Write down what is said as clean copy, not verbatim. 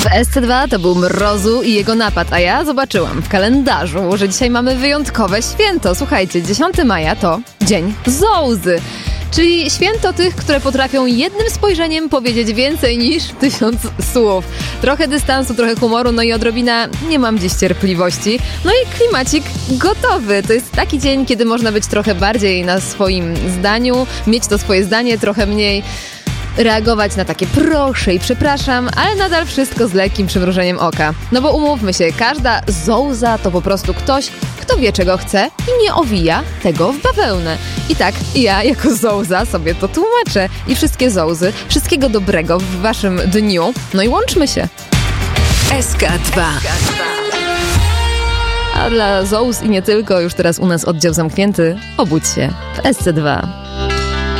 W SC2 to był Mrozu i jego napad, a ja zobaczyłam w kalendarzu, że dzisiaj mamy wyjątkowe święto. Słuchajcie, 10 maja to Dzień Zołzy, czyli święto tych, które potrafią jednym spojrzeniem powiedzieć więcej niż 1000 słów. Trochę dystansu, trochę humoru, no i odrobina nie mam dziś cierpliwości. No i klimacik gotowy. To jest taki dzień, kiedy można być trochę bardziej na swoim zdaniu, mieć to swoje zdanie, trochę mniej reagować na takie proszę i przepraszam, ale nadal wszystko z lekkim przymrużeniem oka. No bo umówmy się, każda zołza to po prostu ktoś, kto wie czego chce i nie owija tego w bawełnę. I tak, ja jako zołza sobie to tłumaczę. I wszystkie zołzy, wszystkiego dobrego w waszym dniu. No i łączmy się. SK2. A dla zołz i nie tylko, już teraz u nas oddział zamknięty. Obudź się w SC2.